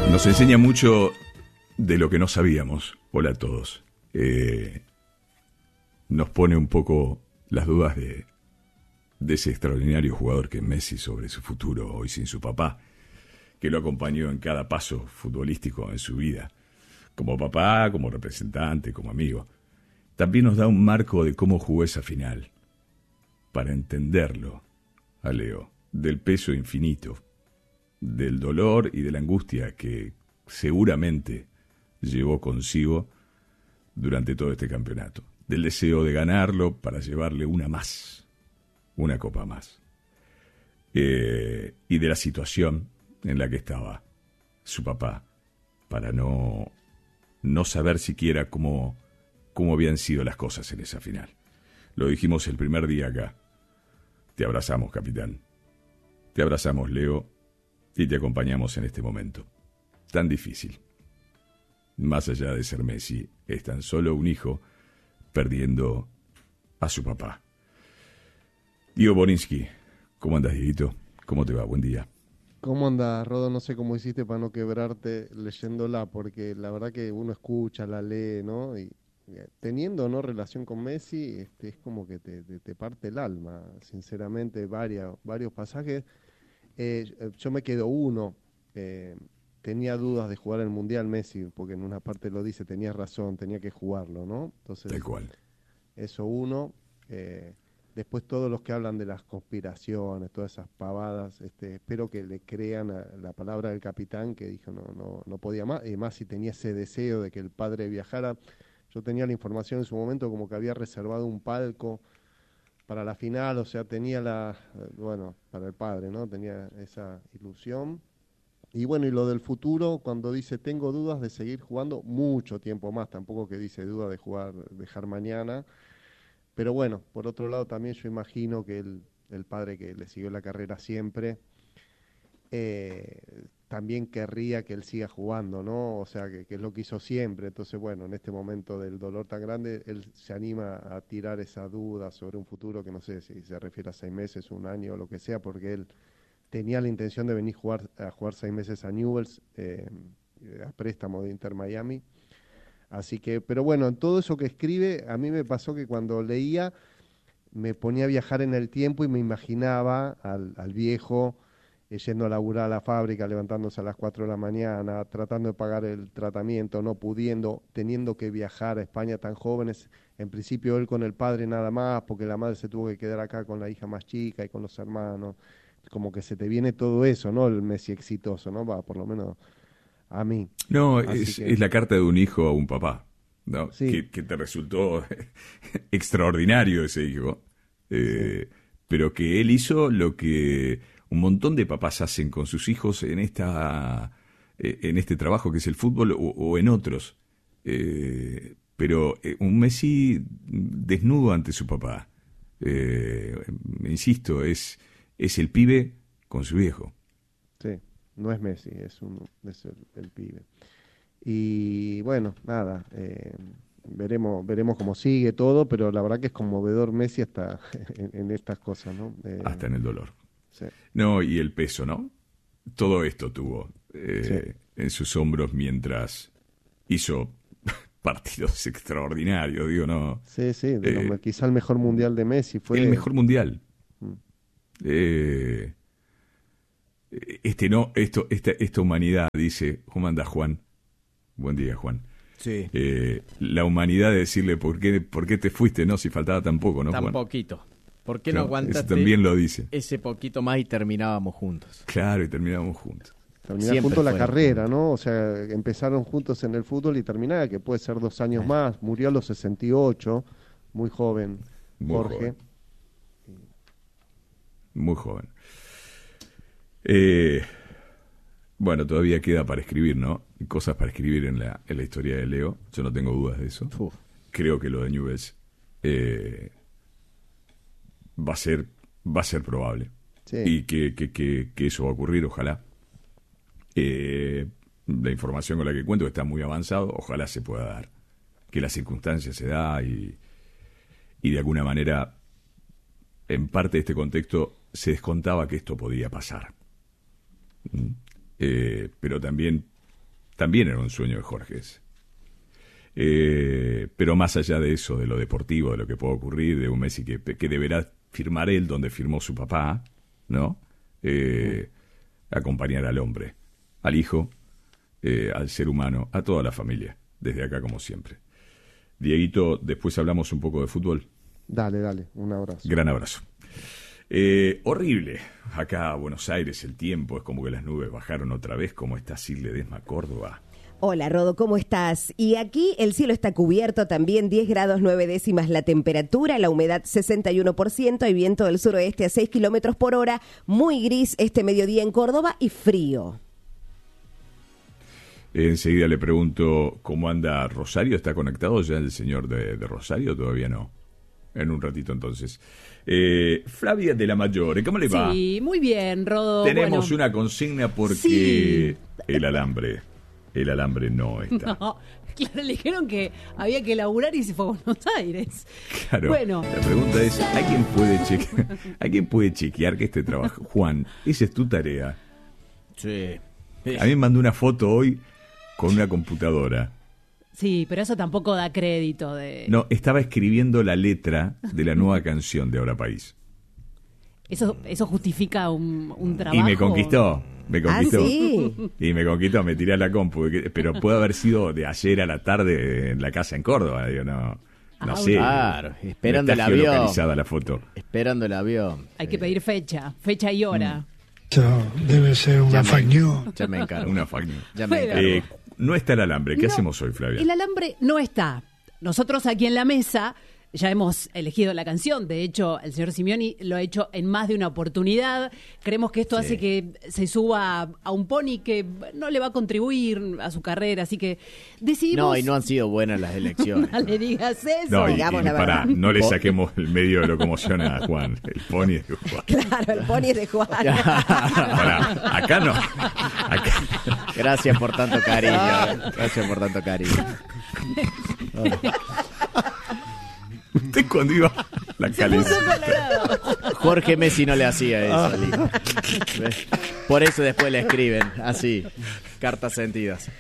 Nos enseña mucho de lo que no sabíamos. Hola a todos. Nos pone un poco las dudas de ese extraordinario jugador que es Messi sobre su futuro hoy sin su papá, que lo acompañó en cada paso futbolístico en su vida, como papá, como representante, como amigo. También nos da un marco de cómo jugó esa final, para entenderlo a Leo, del peso infinito, del dolor y de la angustia que seguramente llevó consigo durante todo este campeonato, del deseo de ganarlo para llevarle una más, una copa más, y de la situación en la que estaba su papá, para no saber siquiera cómo habían sido las cosas en esa final. Lo dijimos el primer día acá. Te abrazamos, capitán. Te abrazamos, Leo, y te acompañamos en este momento tan difícil. Más allá de ser Messi, es tan solo un hijo perdiendo a su papá. Diego Borinsky, ¿cómo andas, Dieguito? ¿Cómo te va? Buen día. ¿Cómo andas, Rodo? No sé cómo hiciste para no quebrarte leyéndola, porque la verdad que uno escucha, la lee, ¿no? Y teniendo no relación con Messi, es como que te parte el alma, sinceramente, varios pasajes. Yo me quedo uno. Tenía dudas de jugar el Mundial Messi, porque en una parte lo dice, tenía razón, tenía que jugarlo, ¿no? Entonces, Tal cual. eso uno. Después todos los que hablan de las conspiraciones, todas esas pavadas, espero que le crean a la palabra del capitán que dijo no podía más, y más si tenía ese deseo de que el padre viajara. Yo tenía la información en su momento como que había reservado un palco para la final, o sea, tenía bueno, para el padre, ¿no? Tenía esa ilusión. Y bueno, y lo del futuro, cuando dice tengo dudas de seguir jugando mucho tiempo más, tampoco que dice duda de jugar, dejar mañana. Pero bueno, por otro lado también yo imagino que el padre que le siguió la carrera siempre, también querría que él siga jugando, ¿no? O sea, que es lo que hizo siempre. Entonces, bueno, en este momento del dolor tan grande, él se anima a tirar esa duda sobre un futuro que no sé si se refiere a 6 meses, un año o lo que sea, porque él tenía la intención de venir a jugar 6 meses a Newell's, a préstamo de Inter Miami. Así que, pero bueno, en todo eso que escribe, a mí me pasó que cuando leía me ponía a viajar en el tiempo y me imaginaba al viejo yendo a laburar a la fábrica, levantándose a las 4 de la mañana, tratando de pagar el tratamiento, no pudiendo, teniendo que viajar a España tan jóvenes. En principio él con el padre nada más, porque la madre se tuvo que quedar acá con la hija más chica y con los hermanos. Como que se te viene todo eso, ¿no? El Messi exitoso, ¿no? Va, por lo menos a mí. No, Así que, es la carta de un hijo a un papá, ¿no? sí, Que te resultó extraordinario ese hijo, sí. pero que él hizo lo que un montón de papás hacen con sus hijos en este trabajo que es el fútbol o en otros. Pero un Messi desnudo ante su papá. Insisto, es el pibe con su viejo. Sí, no es Messi, es el pibe. Y bueno, nada, veremos cómo sigue todo, pero la verdad que es conmovedor Messi hasta en estas cosas, ¿no? Hasta en el dolor. Sí, No, y el peso, ¿no? Todo esto tuvo sí, en sus hombros mientras hizo partidos extraordinarios, digo, no. sí, Eh, quizá el mejor mundial de Messi el fue. mejor mundial. Mm, Eh, esta humanidad, dice, ¿cómo anda Juan? Buen día, Juan. Sí, La humanidad de decirle por qué te fuiste, ¿no? Si faltaba tan poco, ¿no, tan Juan? poquito. ¿Por qué no Claro, eso aguantaste también lo dice. ese poquito más y terminábamos juntos? Claro, y terminamos juntos. Terminar Siempre juntos la fueron carrera, juntos. ¿no? O sea, empezaron juntos en el fútbol y terminar, que puede ser 2 años Sí. más. Murió a los 68, muy joven, Muy Jorge. joven. Muy joven. Eh, bueno, todavía queda para escribir, ¿no? Cosas para escribir en la historia de Leo. Yo no tengo dudas de eso. Uf, Creo que lo de Newell's va a ser probable. Sí. Y que eso va a ocurrir, ojalá. La información con la que cuento está muy avanzado, ojalá se pueda dar. Que las circunstancias se da y de alguna manera, en parte de este contexto, se descontaba que esto podía pasar. Pero también también era un sueño de Jorge ese. Pero más allá de eso, de lo deportivo, de lo que puede ocurrir, de un Messi que deberá firmar él donde firmó su papá, ¿no? Acompañar al hombre, al hijo, al ser humano, a toda la familia, desde acá como siempre. Dieguito, después hablamos un poco de fútbol. Dale, un abrazo. Gran abrazo. Horrible. Acá Buenos Aires el tiempo, es como que las nubes bajaron otra vez. ¿Cómo está Sil Ledesma, Córdoba? Hola, Rodo, ¿cómo estás? Y aquí el cielo está cubierto también, 10 grados 9 décimas la temperatura, la humedad 61%, hay viento del suroeste a 6 kilómetros por hora, muy gris este mediodía en Córdoba y frío. Enseguida le pregunto cómo anda Rosario. ¿Está conectado ya el señor de Rosario? Todavía no. En un ratito entonces. Flavia de la Mayore, ¿cómo le va? Sí, muy bien, Rodo. Tenemos una consigna porque Sí. el alambre no está. No, claro, le dijeron que había que laburar y se fue a Buenos Aires. Claro. Bueno. La pregunta es, ¿alguien puede chequear que este trabajo? Juan, esa es tu tarea. Sí. A mí me mandó una foto hoy con una computadora. Sí, pero eso tampoco da crédito de... No, estaba escribiendo la letra de la nueva canción de Ahora País. Eso justifica un trabajo. Y me conquistó. Ah, sí. Y me conquistó, me tiré a la compu. Pero puede haber sido de ayer a la tarde en la casa en Córdoba. Digo, no sé. Claro, esperando No el está avión. geolocalizada la foto. Esperando el avión. Hay que pedir fecha y hora. Esto debe ser una fake news. Ya me encargo. Una fact news. Ya me Bueno. encargo. No está el alambre. ¿Qué No, hacemos hoy, Flavia? El alambre no está. Nosotros aquí en la mesa ya hemos elegido la canción. De hecho, el señor Simeoni lo ha hecho en más de una oportunidad. Creemos que esto hace que se suba a un pony que no le va a contribuir a su carrera. Así que decidimos... No, y no han sido buenas las elecciones. No le digas eso. No, y digamos la pará, verdad. no le saquemos el medio de locomoción a Juan. El pony es de Juan. Claro, el pony es de Juan. Pará, acá no. Acá. Gracias por tanto cariño. Gracias por tanto cariño. Usted cuando iba a la caleza. Jorge Messi no le hacía eso, Lino. ¿Ves? Por eso después le escriben así, cartas sentidas.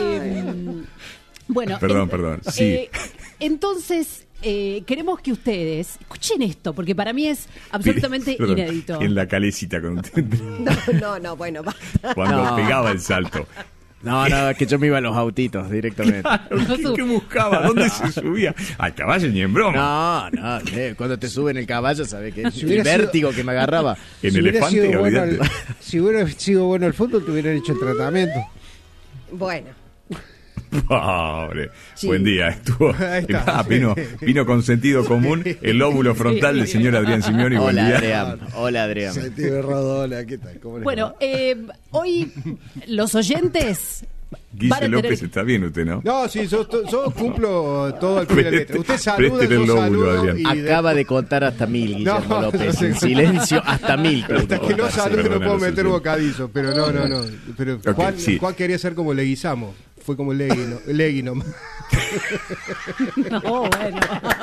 Bueno, Perdón, sí. Entonces, queremos que ustedes escuchen esto, porque para mí es absolutamente Perdón, inédito. En la calecita con No, bueno, basta. cuando No. pegaba el salto. No, es que yo me iba a los autitos directamente. ¿Qué buscaba? ¿Dónde se subía? Al caballo ni en broma. No, cuando te suben el caballo, ¿sabes qué? Si El hubiera vértigo que me agarraba. En Si hubiera elefante, sido bueno olvídate. si hubiera sido bueno el fútbol, te hubieran hecho el tratamiento. Bueno, Pobre. Sí. Buen día. Estuvo. Ahí está. Vino con sentido común el lóbulo frontal del señor Adrián Simeoni. Buen Hola, día. Adrián. Sentido Rodola, ¿qué tal? ¿Cómo les Bueno, va? hoy los oyentes van Guille a tener... López, está bien usted, ¿no? No, sí, yo cumplo todo al pie de la letra. Usted saluda, Préstele el yo lóbulo, saludo Adrián. y Acaba de contar hasta 1000, Guillermo No, López. no sé. En silencio, hasta 1000. hasta que no salude no Perdona, puedo no sé meter si- bocadillo, pero no. Pero Ok, Juan, sí. Juan quería ser como Leguizamo. Fue como Legui nomás. No, bueno.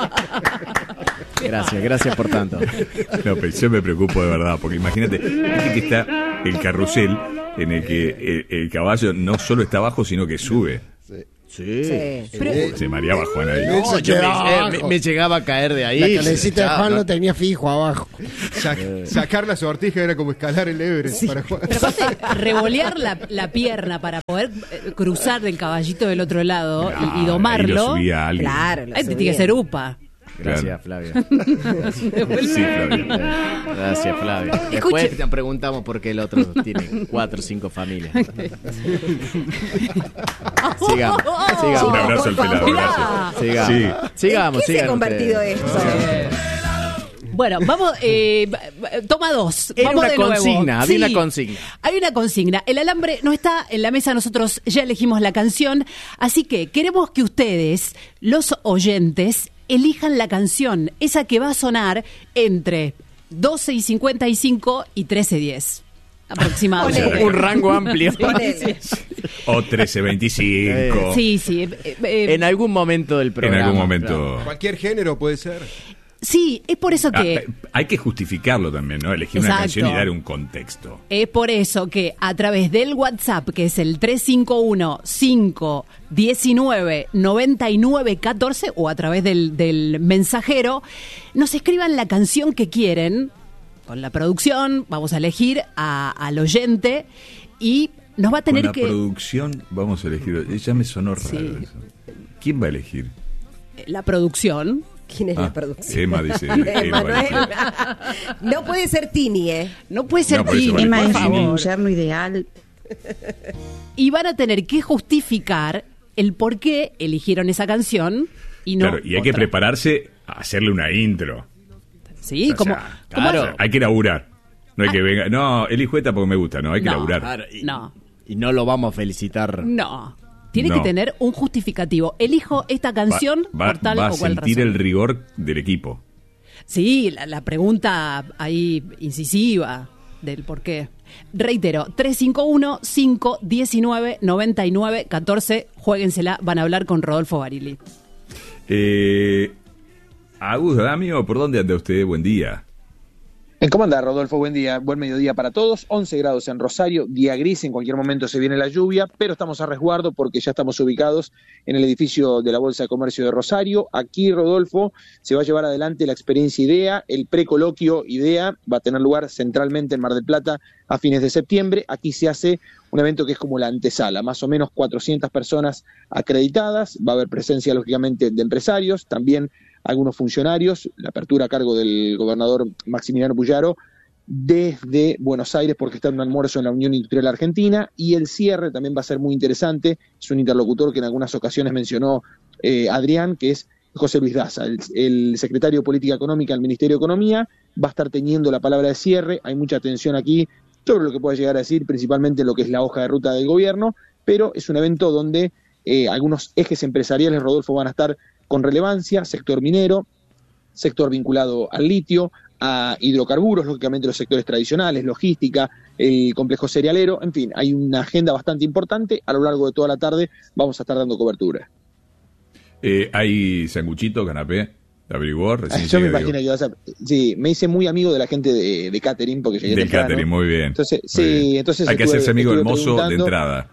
Gracias por tanto. No, pero yo me preocupo de verdad, porque imagínate, viste que está el carrusel en el que el caballo no solo está abajo, sino que sube. Sí. sí. Pero- Se mareaba Juan ahí. No, Yo quedaba me, abajo. me llegaba a caer de ahí. La calecita de Chao, Juan ¿no? lo tenía fijo abajo. Sacar la sortija era como escalar el Everest para Juan. Pero aparte, revolear la pierna para poder cruzar del caballito del otro lado y Ahí lo domarlo. subía alguien. Claro. lo Ahí te tiene subía. que ser upa. Gracias, Flavia. Sí, Flavia. Gracias, Flavia. Después te preguntamos por qué el otro tiene 4 o 5 familias. Sigamos. Un abrazo al pelado, gracias. Sigamos. Sigamos. ¿En qué se ha sigan convertido ustedes. esto? Bueno, vamos, toma 2. Era Vamos una de nuevo. consigna, había una consigna. Hay una consigna. El alambre no está en la mesa, nosotros ya elegimos la canción, así que queremos que ustedes, los oyentes, elijan la canción, esa que va a sonar entre 12:55 y 13:10. Aproximadamente. Un rango amplio. Ponele. O 13:25. Sí. En algún momento del En programa. algún momento. Cualquier género puede ser. Sí, es por eso que... Hay que justificarlo también, ¿no? Elegir una Exacto. canción y dar un contexto. Es por eso que a través del WhatsApp, que es el 351-519-9914, o a través del mensajero, nos escriban la canción que quieren. Con la producción vamos a elegir al oyente y nos va a tener Con la que... producción vamos a elegir. Ya me sonó raro Sí. eso. ¿Quién va a elegir? La producción... ¿Quién es la producción? Emma dice. Él va a Emanuel. elegir. No puede ser Tini, ¿eh? No puede ser No, por eso Tini, vale. por Emma es mi favor. yerno ideal. Y van a tener que justificar el por qué eligieron esa canción y no Claro, y hay que otra. prepararse a hacerle una intro. Sí, O como... sea, como- claro. Hay que laburar. No hay que venga. No, elijo esta porque me gusta. No, hay que No. laburar. Claro, No. Y no lo vamos a felicitar. No. Tiene No. que tener un justificativo. Elijo esta canción por tal va a o cual sentir razón. el rigor del equipo. Sí, la pregunta ahí incisiva del por qué. Reitero, 351-519-9914. Juéguensela, van a hablar con Rodolfo Barili. Agus Damio, ¿por dónde anda usted? Buen día. ¿Cómo anda, Rodolfo? Buen día, buen mediodía para todos. 11 grados en Rosario, día gris, en cualquier momento se viene la lluvia, pero estamos a resguardo porque ya estamos ubicados en el edificio de la Bolsa de Comercio de Rosario. Aquí, Rodolfo, se va a llevar adelante la experiencia IDEA, el precoloquio IDEA va a tener lugar centralmente en Mar del Plata a fines de septiembre. Aquí se hace un evento que es como la antesala, más o menos 400 personas acreditadas, va a haber presencia, lógicamente, de empresarios, también algunos funcionarios, la apertura a cargo del gobernador Maximiliano Puyaro desde Buenos Aires porque está en un almuerzo en la Unión Industrial Argentina, y el cierre también va a ser muy interesante. Es un interlocutor que en algunas ocasiones mencionó Adrián, que es José Luis Daza, el secretario de Política Económica del Ministerio de Economía, va a estar teniendo la palabra de cierre. Hay mucha atención aquí sobre lo que puede llegar a decir principalmente lo que es la hoja de ruta del gobierno, pero es un evento donde algunos ejes empresariales, Rodolfo, van a estar con relevancia: sector minero, sector vinculado al litio, a hidrocarburos, lógicamente los sectores tradicionales, logística, el complejo cerealero, en fin, hay una agenda bastante importante. A lo largo de toda la tarde vamos a estar dando cobertura. ¿Hay sanguchito, canapé? ¿Averiguó? Recién Yo me llega, imagino digo. que vas a... Sí, me hice muy amigo de la gente de catering porque llegué Del temprano. catering, muy bien. Entonces, Muy sí, bien. entonces hay que estuve- hacerse amigo del estuve mozo de preguntando. entrada.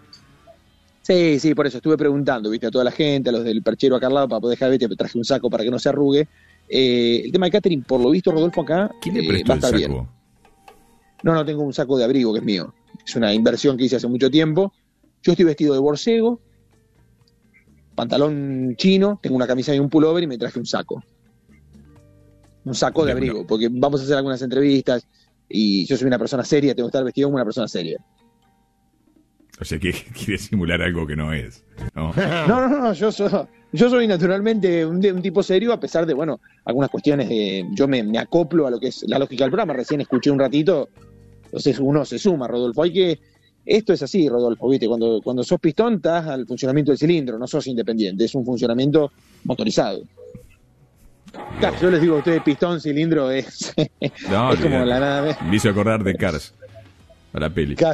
Sí, por eso estuve preguntando, viste, a toda la gente, a los del perchero acá al lado, para poder dejar, viste, traje un saco para que no se arrugue. El tema de catering, por lo visto, Rodolfo, acá ¿Quién le va prestó a el estar saco? bien. No, tengo un saco de abrigo que es mío. Es una inversión que hice hace mucho tiempo. Yo estoy vestido de borcego, pantalón chino, tengo una camisa y un pullover y me traje un saco. Un saco de De abrigo, una- porque vamos a hacer algunas entrevistas y yo soy una persona seria, tengo que estar vestido como una persona seria. O sea, que quiere simular algo que no es. ¿no? No, yo soy naturalmente un tipo serio, a pesar de, bueno, algunas cuestiones de... Yo me acoplo a lo que es la lógica del programa, recién escuché un ratito, entonces uno se suma, Rodolfo. Esto es así, Rodolfo, ¿viste? Cuando sos pistón, estás al funcionamiento del cilindro, no sos independiente, es un funcionamiento motorizado. Claro, yo les digo a ustedes, pistón, cilindro, es, No, es como olvidate. la nada. Me hizo acordar de Cars, a la peli. Claro.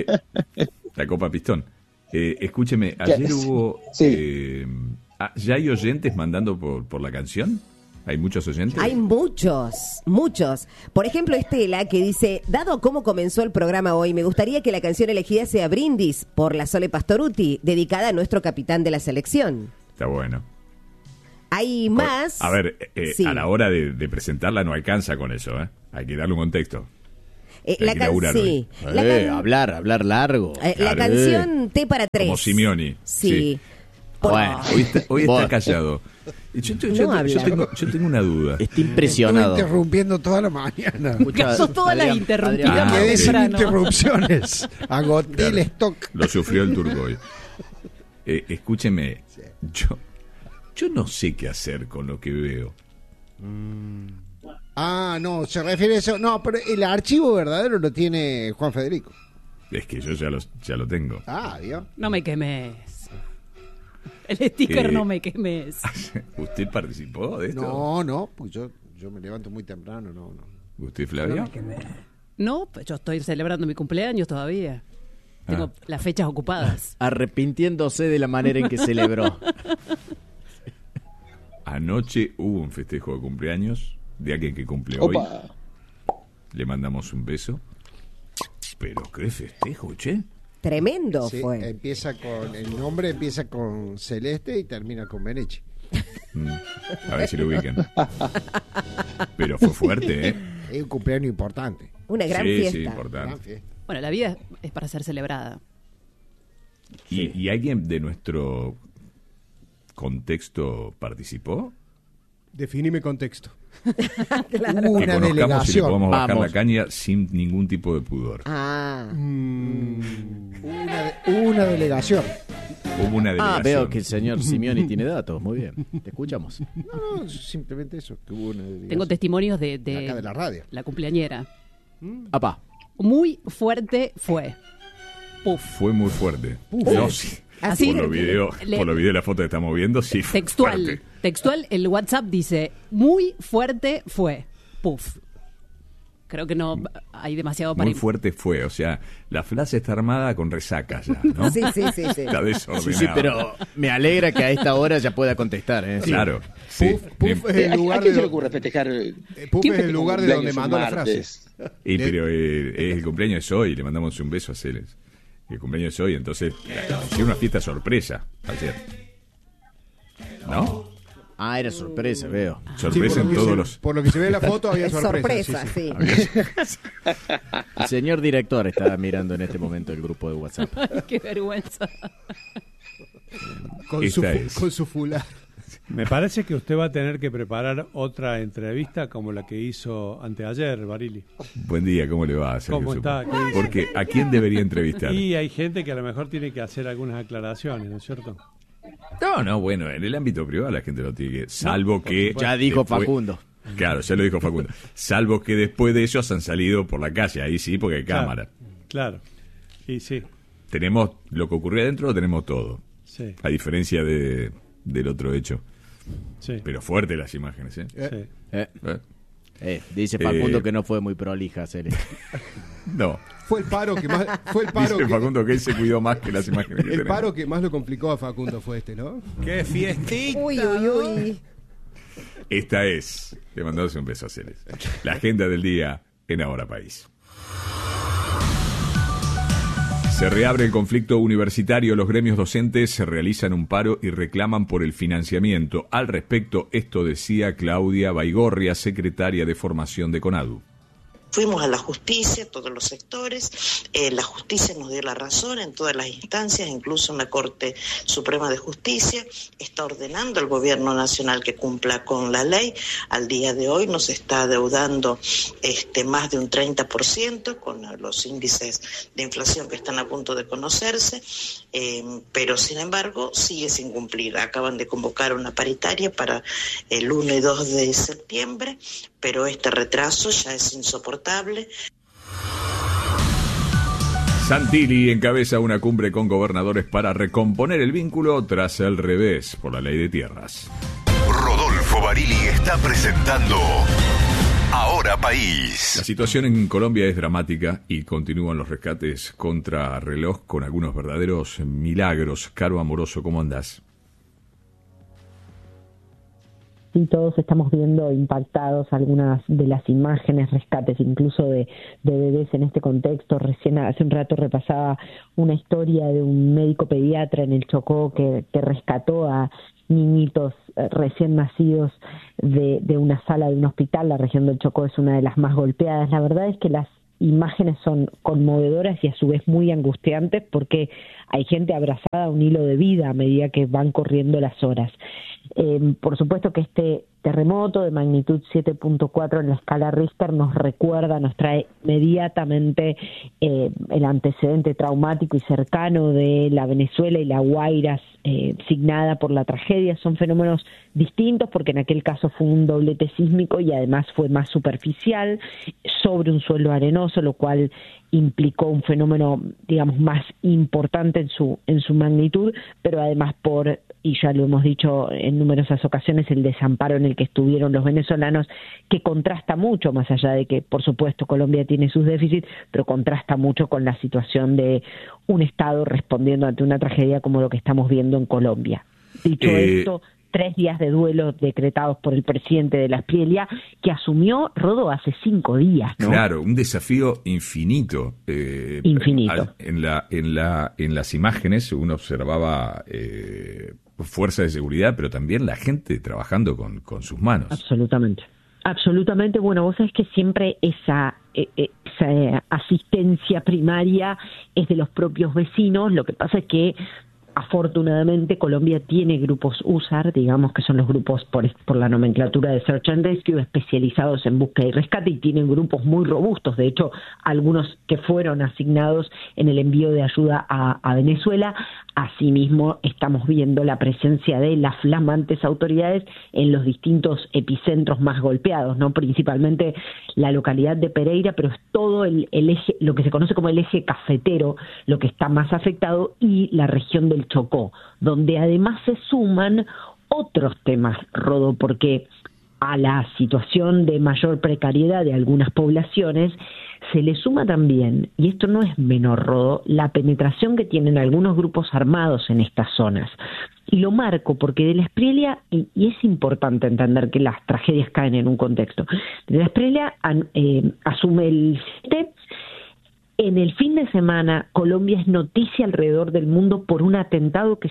La Copa Pistón. Escúcheme, ayer Sí. hubo... Sí. ¿Ya hay oyentes mandando por la canción? ¿Hay muchos oyentes? Hay muchos. Por ejemplo, Estela, que dice: dado cómo comenzó el programa hoy, me gustaría que la canción elegida sea Brindis, por la Sole Pastoruti, dedicada a nuestro capitán de la selección. Está bueno. Hay más. A ver, Sí. a la hora de presentarla no alcanza con eso, ¿eh? Hay que darle un contexto. Hay La que laburar sí. hoy. La can- Hablar largo. La Claro. canción T para 3. Como Simeoni. Sí. Por- Bueno. Hoy está Vos. callado. Yo No habla. tengo una duda. Está impresionado. Estuve interrumpiendo toda la mañana. Escucha, Sos todas las Adrián, interrumpidas Adrián, más Quedé sin temprano. interrupciones. Agoté el stock. Lo sufrió el turco hoy. Escúcheme, yo no sé qué hacer con lo que veo. Ah, no, se refiere a eso. No, pero el archivo verdadero lo tiene Juan Federico. Es que yo ya lo tengo. Ah, Dios. No me quemes. El sticker no me quemes. ¿Usted participó de esto? No, pues yo me levanto muy temprano, no. ¿Usted, Flavio? No, pues yo estoy celebrando mi cumpleaños todavía. Tengo las fechas ocupadas. Arrepintiéndose de la manera en que celebró. Anoche hubo un festejo de cumpleaños de alguien que cumple hoy. Opa. Le mandamos un beso. Pero qué festejo, che. Tremendo Sí, fue. el nombre empieza con Celeste y termina con Benechi. A ver si lo ubican. Pero fue fuerte, ¿eh? Es un cumpleaños importante. Una gran Sí, fiesta. importante. Gran fiesta. Bueno, la vida es para ser celebrada. ¿Y alguien de nuestro contexto participó? Definime contexto. Claro. Que Una conozcamos y le delegación. podamos bajar Vamos. la caña sin ningún tipo de pudor. Ah, Una delegación. Hubo una delegación. Veo que el señor Simeoni tiene datos. Muy bien. Te escuchamos. No, simplemente eso, que hubo una delegación. Tengo testimonios de Acá de la radio. la cumpleañera. Apá. Muy fuerte fue. Puf. Fue muy fuerte. No, sí. Así, por los videos de la foto que estamos viendo, sí. fue Textual. fuerte. Textual, el WhatsApp dice, muy fuerte fue. Puf. Creo que no hay demasiado para Muy fuerte fue. O sea, la frase está armada con resaca ya, ¿no? sí. Está desordenada. Sí, pero me alegra que a esta hora ya pueda contestar. Claro. Sí. Puff es el ¿A lugar quién se le de ocurre festejar? Puff ¿Quién es el festeja lugar un de donde cumpleaños mandó un la frase. martes? Pero el cumpleaños es hoy. Le mandamos un beso a Celes. El cumpleaños es hoy. Entonces, hicieron una fiesta sorpresa ayer. ¿No? Ah, era sorpresa, veo. Sorpresa en todos los... Por lo que se ve en la foto había es sorpresa. sorpresa, sí. El señor director está mirando en este momento el grupo de WhatsApp. Qué vergüenza. Esta es. Con su fular. Me parece que usted va a tener que preparar otra entrevista como la que hizo anteayer, Barili. Buen día, ¿cómo le va? Sergio ¿Cómo Supa? está? ¿Qué dice? Porque ¿a quién debería entrevistar? Y hay gente que a lo mejor tiene que hacer algunas aclaraciones, ¿no es cierto? No, bueno, en el ámbito privado la gente lo tiene que... Salvo que... Ya dijo después- Facundo. Claro, ya lo dijo Facundo. Salvo que después de ellos han salido por la calle. Ahí sí, porque hay cámara. Claro. Y sí, Tenemos lo que ocurrió adentro, lo tenemos todo. sí, A diferencia del otro hecho. sí. Pero fuerte las imágenes, ¿eh? sí. Dice Facundo Eh, que no fue muy prolija, Cele. No. Fue el paro que más Dice Facundo que él se cuidó más que las imágenes que el tenemos. paro que más lo complicó a Facundo fue este, ¿no? ¡Qué fiestita! Uy. Esta es, le mandamos un beso a Celes, la agenda del día en Ahora País. Se reabre el conflicto universitario, los gremios docentes se realizan un paro y reclaman por el financiamiento. Al respecto, esto decía Claudia Baigorria, secretaria de Formación de CONADU. Fuimos a la justicia, todos los sectores, la justicia nos dio la razón en todas las instancias, incluso en la Corte Suprema de Justicia, está ordenando al gobierno nacional que cumpla con la ley. Al día de hoy nos está adeudando más de un 30% con los índices de inflación que están a punto de conocerse, pero sin embargo sigue sin cumplir. Acaban de convocar una paritaria para el 1 y 2 de septiembre, pero este retraso ya es insoportable. Santilli encabeza una cumbre con gobernadores para recomponer el vínculo tras el revés por la ley de tierras. Rodolfo Barili está presentando Ahora País. La situación en Colombia es dramática y continúan los rescates contra reloj con algunos verdaderos milagros. Caro Amoroso, ¿cómo andás? Sí, todos estamos viendo impactados algunas de las imágenes, rescates incluso de bebés en este contexto. Recién hace un rato repasaba una historia de un médico pediatra en el Chocó que rescató a niñitos recién nacidos de una sala de un hospital. La región del Chocó es una de las más golpeadas. La verdad es que las imágenes son conmovedoras y a su vez muy angustiantes porque hay gente abrazada a un hilo de vida a medida que van corriendo las horas. Por supuesto que este terremoto de magnitud 7.4 en la escala Richter nos trae inmediatamente el antecedente traumático y cercano de la Venezuela y la Guaira signada por la tragedia. Son fenómenos distintos porque en aquel caso fue un doblete sísmico y además fue más superficial sobre un suelo arenoso, lo cual implicó un fenómeno, digamos, más importante en su magnitud, pero además y ya lo hemos dicho en numerosas ocasiones, el desamparo en el que estuvieron los venezolanos, que contrasta mucho, más allá de que, por supuesto, Colombia tiene sus déficits, pero contrasta mucho con la situación de un Estado respondiendo ante una tragedia como lo que estamos viendo en Colombia. Dicho esto, 3 días de duelo decretados por el presidente de la Espriella, que asumió Rodó hace 5 días, ¿no? Claro, un desafío infinito. Infinito. En las imágenes uno observaba fuerza de seguridad, pero también la gente trabajando con sus manos. Absolutamente. Bueno, vos sabés que siempre esa asistencia primaria es de los propios vecinos. Lo que pasa es que afortunadamente Colombia tiene grupos USAR, digamos que son los grupos por la nomenclatura de Search and Rescue, especializados en búsqueda y rescate, y tienen grupos muy robustos. De hecho, algunos que fueron asignados en el envío de ayuda a Venezuela. Asimismo, estamos viendo la presencia de las flamantes autoridades en los distintos epicentros más golpeados, ¿no? Principalmente la localidad de Pereira, pero es todo el eje, lo que se conoce como el eje cafetero, lo que está más afectado, y la región del Chocó, donde además se suman otros temas, Rodo, porque a la situación de mayor precariedad de algunas poblaciones se le suma también, y esto no es menor, Rodo, la penetración que tienen algunos grupos armados en estas zonas. Y lo marco porque de la Espriella, y es importante entender que las tragedias caen en un contexto, de la Espriella asume el 7. En el fin de semana, Colombia es noticia alrededor del mundo por un atentado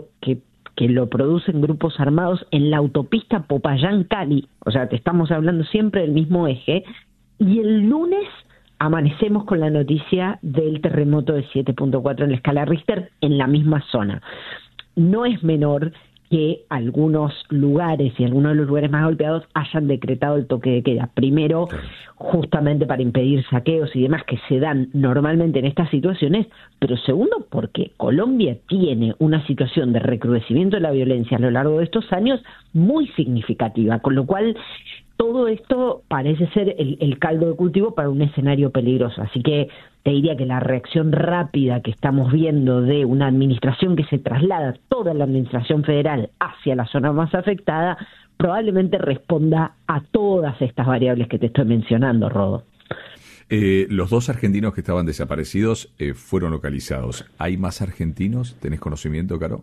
que lo producen grupos armados en la autopista Popayán-Cali. O sea, te estamos hablando siempre del mismo eje. Y el lunes amanecemos con la noticia del terremoto de 7.4 en la escala Richter en la misma zona. No es menor que algunos lugares y algunos de los lugares más golpeados hayan decretado el toque de queda. Primero, justamente para impedir saqueos y demás que se dan normalmente en estas situaciones, pero segundo, porque Colombia tiene una situación de recrudecimiento de la violencia a lo largo de estos años muy significativa, con lo cual todo esto parece ser el caldo de cultivo para un escenario peligroso. Así que te diría que la reacción rápida que estamos viendo de una administración que se traslada toda la administración federal hacia la zona más afectada probablemente responda a todas estas variables que te estoy mencionando, Rodo. Los 2 argentinos que estaban desaparecidos fueron localizados. ¿Hay más argentinos? ¿Tenés conocimiento, Caro?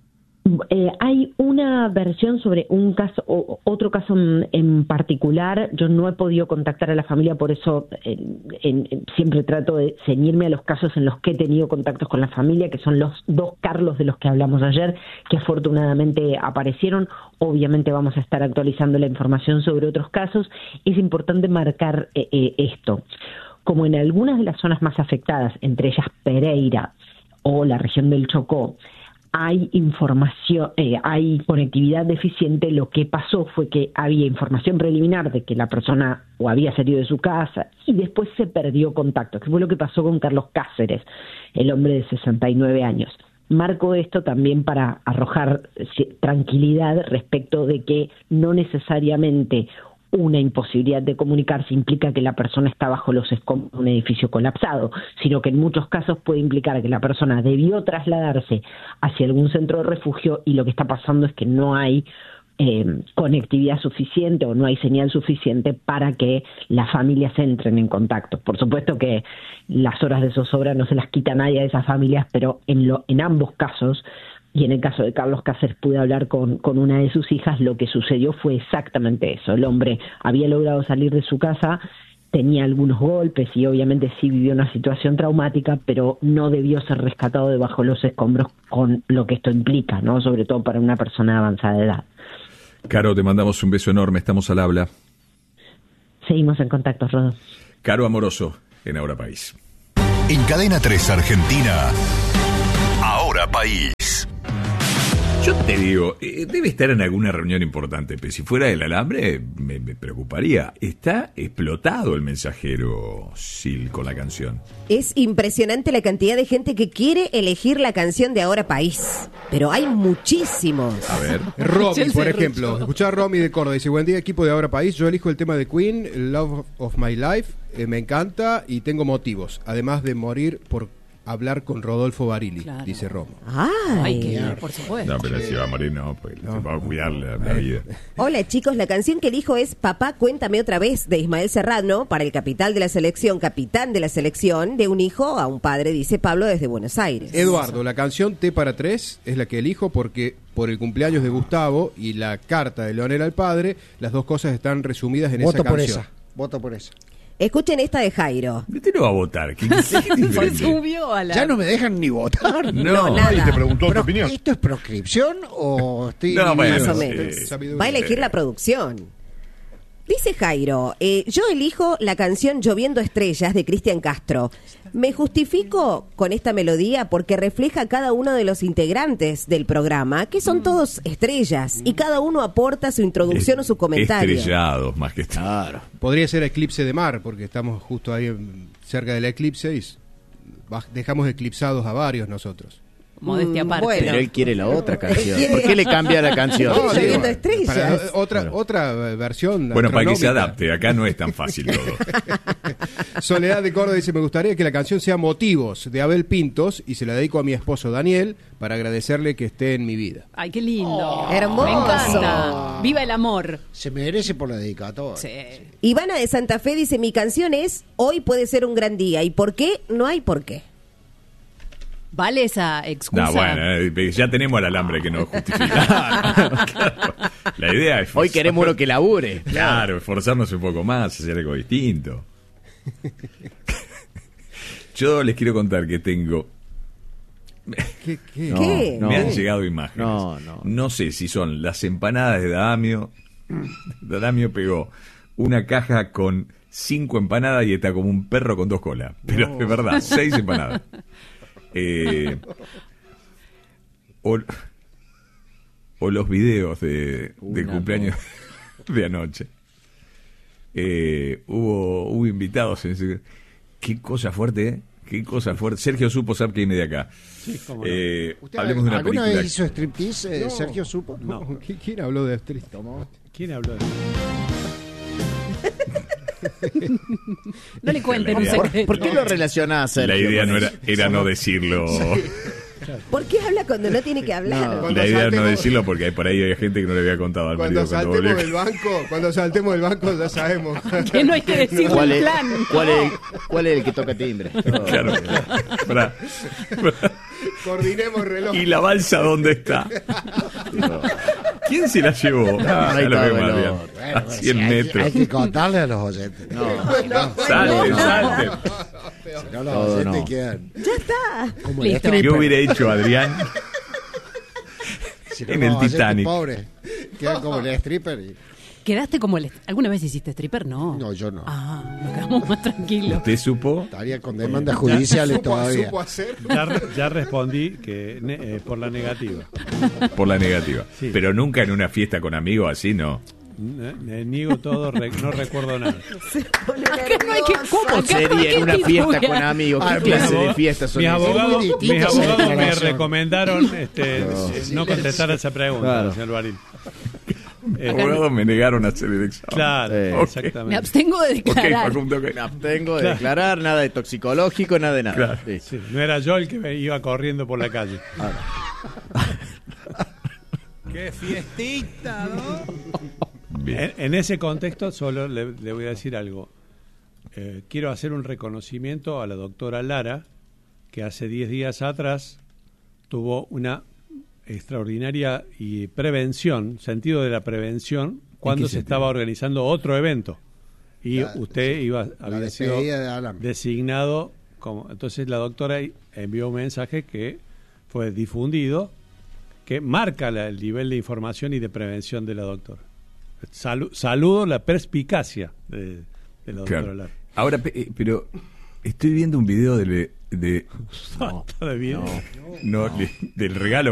Hay una versión sobre un caso, otro caso en particular. Yo no he podido contactar a la familia, por eso siempre trato de ceñirme a los casos en los que he tenido contactos con la familia, que son los 2 Carlos de los que hablamos ayer, que afortunadamente aparecieron. Obviamente vamos a estar actualizando la información sobre otros casos. Es importante marcar esto. Como en algunas de las zonas más afectadas, entre ellas Pereira o la región del Chocó, hay información, hay conectividad deficiente. Lo que pasó fue que había información preliminar de que la persona o había salido de su casa y después se perdió contacto, que fue lo que pasó con Carlos Cáceres, el hombre de 69 años. Marco esto también para arrojar tranquilidad respecto de que no necesariamente una imposibilidad de comunicarse implica que la persona está bajo los escombros de un edificio colapsado, sino que en muchos casos puede implicar que la persona debió trasladarse hacia algún centro de refugio y lo que está pasando es que no hay conectividad suficiente o no hay señal suficiente para que las familias entren en contacto. Por supuesto que las horas de zozobra no se las quita nadie a esas familias, pero en ambos casos, y en el caso de Carlos Cáceres pude hablar con una de sus hijas, lo que sucedió fue exactamente eso. El hombre había logrado salir de su casa, tenía algunos golpes y obviamente sí vivió una situación traumática, pero no debió ser rescatado debajo de los escombros con lo que esto implica, ¿no? Sobre todo para una persona de avanzada edad. Caro, te mandamos un beso enorme, estamos al habla. Seguimos en contacto, Rodo. Caro Amoroso, en Ahora País. En Cadena 3 Argentina, Ahora País. Yo te digo, debe estar en alguna reunión importante, pero si fuera del alambre me preocuparía. Está explotado el mensajero, Sil, con la canción. Es impresionante la cantidad de gente que quiere elegir la canción de Ahora País, pero hay muchísimos. A ver. Romy, por ejemplo. Escuchá a Romy de Córdoba. Dice, buen día, equipo de Ahora País. Yo elijo el tema de Queen, Love of My Life. Me encanta y tengo motivos. Además de morir por hablar con Rodolfo Barili, claro. Dice Romo. Ay, que por supuesto. No, pero si va a morir, no, pues se va a cuidar la vida. Hola, chicos, la canción que elijo es Papá, cuéntame otra vez, de Ismael Serrano, para el capitán de la selección, de un hijo a un padre, dice Pablo desde Buenos Aires. Eduardo, la canción T para 3 es la que elijo porque por el cumpleaños de Gustavo y la carta de Leonel al padre. Las dos cosas están resumidas en esa canción. Voto por esa. Escuchen esta de Jairo. Usted no va a votar. ¿Qué Subió a la... Ya no me dejan ni votar. No, nadie te preguntó tu opinión. ¿Esto es proscripción o estoy...? No, bueno, Más o menos. Va a elegir la producción. Dice Jairo, yo elijo la canción Lloviendo Estrellas de Cristian Castro. Me justifico con esta melodía porque refleja a cada uno de los integrantes del programa, que son todos estrellas, y cada uno aporta su introducción o su comentario. Estrellados, más que claro. Podría ser Eclipse de Mar, porque estamos justo ahí cerca del eclipse y dejamos eclipsados a varios nosotros. Modestia aparte. Bueno. Pero él quiere la otra canción. ¿Por qué le cambia la canción? No, Lloviendo Estrellas. Otra versión. Bueno, para que se astronómica. adapte. Acá no es tan fácil todo. Soledad de Córdoba dice: me gustaría que la canción sea Motivos, de Abel Pintos, y se la dedico a mi esposo Daniel para agradecerle que esté en mi vida. Ay, qué lindo. Hermoso. Me encanta. Viva el amor. Se merece por la dedicatoria. Sí. Ivana de Santa Fe dice, mi canción es Hoy puede ser un gran día. ¿Y por qué? No hay por qué. ¿Vale esa excusa? No, bueno, ya tenemos al alambre que nos justifica. Claro. La idea es... Hoy queremos uno que labure. Claro, esforzarnos un poco más, hacer algo distinto. Yo les quiero contar que tengo... ¿Qué? ¿Qué? Me han llegado imágenes. No. No sé si son las empanadas de Damio. Damio pegó una caja con 5 empanadas y está como un perro con 2 colas. Pero de verdad, 6 empanadas. O los videos de cumpleaños de anoche. Hubo invitados. Qué cosa fuerte, ¿eh? Qué cosa fuerte. Sergio Supo, ¿sabe quién es de acá? Sí, cómo no. Hablemos de una ¿Alguna película. vez hizo striptease, Sergio Supo? No. ¿Quién habló de striptease? ¿Quién habló de No le cuenten un La idea- secreto. ¿Por qué lo relacionás, Sergio? La idea con no eso? era no decirlo. ¿Por qué habla cuando no tiene que hablar? No. La idea es no decirlo porque por ahí hay gente que no le había contado al marido Cuando saltemos del banco ya sabemos. Que no hay que decirle ¿Cuál el es, plan. cuál es el que toca timbre? Claro. Pará. Coordinemos el reloj. ¿Y la balsa dónde está? ¿Quién se la llevó? Ya ahí lo está, veo más bueno. bien. A 100 metros. Hay que contarle a los oyentes. Salten, salten. Si no, los Todo oyentes no. quedan Ya está. como el Listo. ¿Qué stripper. hubiera hecho Adrián Si no, en los el oyentes Titanic? pobres quedan como el stripper. ¿Quedaste como el... ¿Alguna vez hiciste stripper? No. No, yo no. Ah, nos quedamos más tranquilos. ¿Usted supo? Estaría con demandas judiciales todavía. ¿Supo hacer? Ya respondí que por la negativa. Por la negativa. Sí. Pero nunca en una fiesta con amigos así, ¿no? Niego todo, no recuerdo nada. Acá no hay que... ¿Cómo acá no hay sería que en una fiesta titubear. con amigos? ¿Qué Ah, clase Mis de fiestas son mis esas? abogados, Muy distinta mis esa abogados me declaración. recomendaron no contestar esa pregunta, Claro. señor Baril. Abogados me negaron a hacer el examen. Claro, Ok. Me exactamente. abstengo de Ok, declarar. Facundo, ok. Me abstengo de Claro. declarar, nada de toxicológico, nada de nada. Claro. Sí. Sí, no era yo el que me iba corriendo por la calle. ¡Qué fiestita, ¿no? Bien. En ese contexto solo le voy a decir algo. Quiero hacer un reconocimiento a la doctora Lara, que hace 10 días atrás tuvo una extraordinaria sentido de la prevención, cuando se estaba organizando otro evento. Y usted había sido despedida de Alan. designado como... Entonces la doctora envió un mensaje que fue difundido, que marca el nivel de información y de prevención de la doctora. Saludo la perspicacia de la doctora Claro. Lara. Ahora, pero estoy viendo un video de Está bien. del regalo